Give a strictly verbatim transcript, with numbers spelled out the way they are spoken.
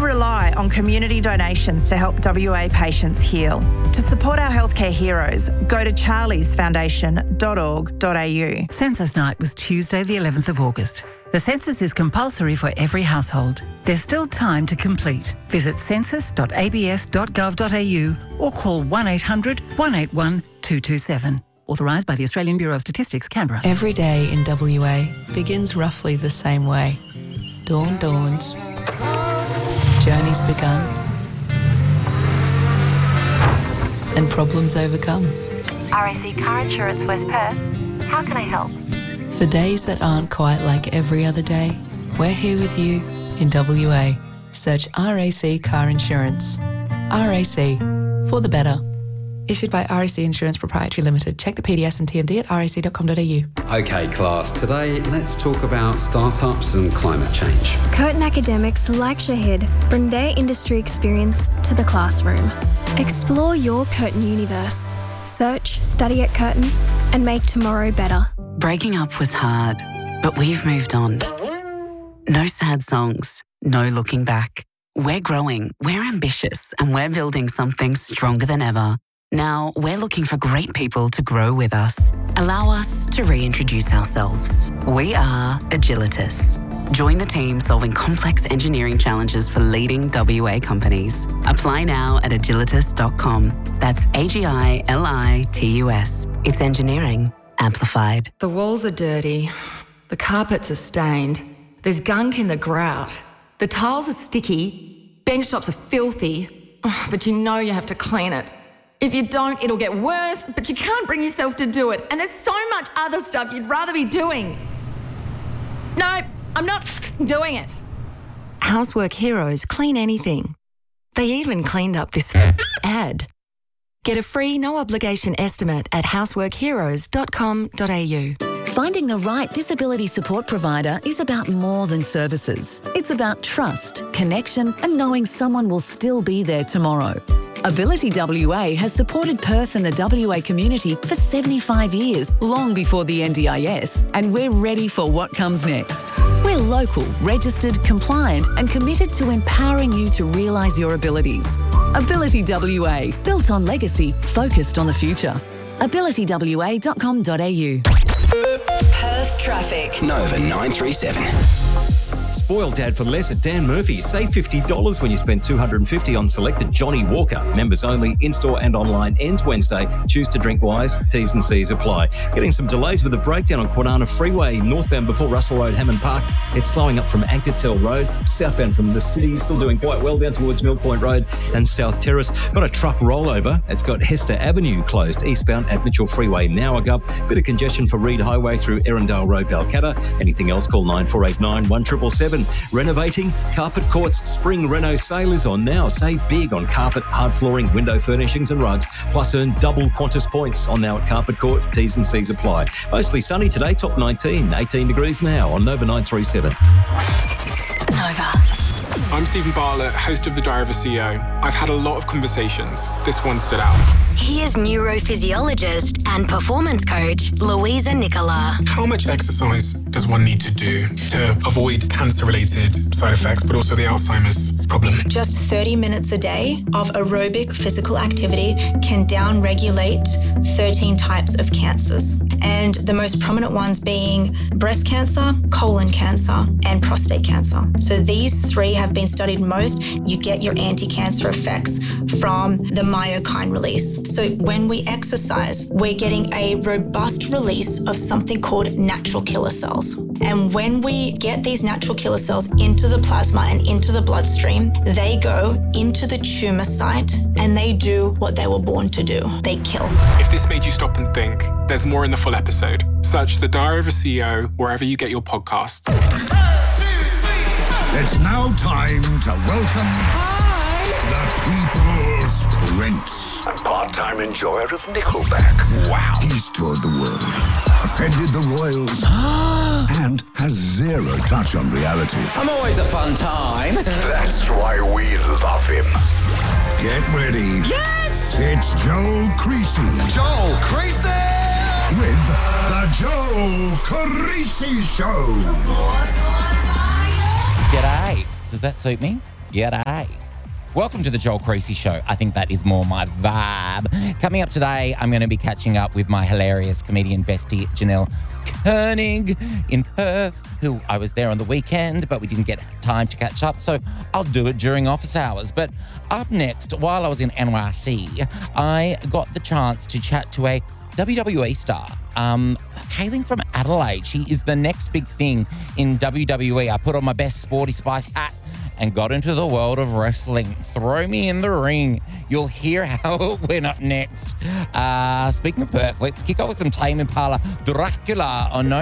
rely on community donations to help W A patients heal. To support our healthcare heroes, go to charlies foundation dot org dot a u. Census night was Tuesday the eleventh of August. The census is compulsory for every household. There's still time to complete. Visit census dot a b s dot gov dot a u or call one eight hundred, one eight one, two two seven. Authorised by the Australian Bureau of Statistics, Canberra. Every day in W A begins roughly the same way. Dawn dawns. Journey's begun. And problems overcome. R A C Car Insurance West Perth. How can I help? For days that aren't quite like every other day, we're here with you in W A. Search R A C Car Insurance. R A C, for the better. Issued by R A C Insurance Proprietary Limited. Check the P D S and T M D at r a c dot com dot a u. Okay, class, today let's talk about startups and climate change. Curtin academics like Shahid bring their industry experience to the classroom. Explore your Curtin universe. Search, study at Curtin, and make tomorrow better. Breaking up was hard, but we've moved on. No sad songs, no looking back. We're growing, we're ambitious, and we're building something stronger than ever. Now, we're looking for great people to grow with us. Allow us to reintroduce ourselves. We are Agilitas. Join the team solving complex engineering challenges for leading W A companies. Apply now at agilitas dot com. That's A G I L I T U S. It's engineering amplified. The walls are dirty. The carpets are stained. There's gunk in the grout. The tiles are sticky. Bench tops are filthy. Oh, but you know you have to clean it. If you don't, it'll get worse, but you can't bring yourself to do it. And there's so much other stuff you'd rather be doing. No, I'm not doing it. Housework Heroes clean anything. They even cleaned up this ad. Get a free, no-obligation estimate at housework heroes dot com dot a u. Finding the right disability support provider is about more than services. It's about trust, connection, and knowing someone will still be there tomorrow. Ability W A has supported Perth and the W A community for seventy-five years, long before the N D I S, and we're ready for what comes next. We're local, registered, compliant, and committed to empowering you to realise your abilities. Ability W A, built on legacy, focused on the future. ability w a dot com dot a u. Perth traffic. Nova nine three seven. Spoil Dad for less at Dan Murphy's. Save fifty dollars when you spend two hundred fifty dollars on selected Johnny Walker. Members only, in-store and online. Ends Wednesday. Choose to drink wise. T's and C's apply. Getting some delays with a breakdown on Kwinana Freeway. Northbound before Russell Road, Hammond Park. It's slowing up from Ankertel Road. Southbound from the city. Still doing quite well down towards Mill Point Road and South Terrace. Got a truck rollover. It's got Hester Avenue closed. Eastbound at Mitchell Freeway. Nowagup. Bit of congestion for Reed Highway through Erindale Road, Balcatta. Anything else, call nine four eight nine, one seven seven seven. Renovating? Carpet Court's Spring Reno sale is on now. Save big on carpet, hard flooring, window furnishings and rugs. Plus earn double Qantas points on now at Carpet Court. T's and C's apply. Mostly sunny today, top nineteen. eighteen degrees now on Nova nine three seven. Nova. I'm Stephen Bartlett, host of The Diary of a C E O. I've had a lot of conversations. This one stood out. Here's neurophysiologist and performance coach Louisa Nicola. How much exercise does one need to do to avoid cancer-related side effects, but also the Alzheimer's problem? Just thirty minutes a day of aerobic physical activity can down-regulate thirteen types of cancers, and the most prominent ones being breast cancer, colon cancer, and prostate cancer. So these three have been studied most. You get your anti-cancer effects from the myokine release. So when we exercise, we're getting a robust release of something called natural killer cells. And when we get these natural killer cells into the plasma and into the bloodstream, they go into the tumor site and they do what they were born to do. They kill. If this made you stop and think, there's more in the full episode. Search The Diary of a C E O wherever you get your podcasts. It's now time to welcome Hi. the People's Prince. And part-time enjoyer of Nickelback. Wow. He's toured the world, offended the royals, and has zero touch on reality. I'm always a fun time. That's why we love him. Get ready. Yes! It's Joel Creasy. Joel Creasy! With the Joel Creasy Show. G'day. Does that suit me? G'day. Welcome to the Joel Creasy Show. I think that is more my vibe. Coming up today, I'm going to be catching up with my hilarious comedian bestie, Janelle Koenig in Perth, who I was there on the weekend, but we didn't get time to catch up, so I'll do it during office hours. But up next, while I was in N Y C, I got the chance to chat to a W W E star, um, hailing from Adelaide. She is the next big thing in W W E. I put on my best Sporty Spice hat and got into the world of wrestling. Throw me in the ring. You'll hear how it went up next. Uh, speaking of Perth, let's kick off with some Tame Impala Dracula on No